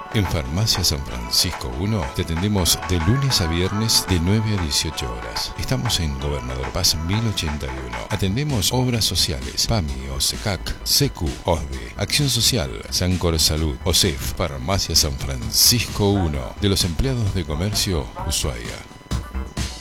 En Farmacia San Francisco 1 te atendemos de lunes a viernes de 9 a 18 horas. Estamos en Gobernador Paz 1081. Atendemos obras sociales, PAMI, OSECAC, SECU, OSDE, Acción Social, Sancor Salud, OSEF. Farmacia San Francisco 1, de los empleados de comercio, Ushuaia.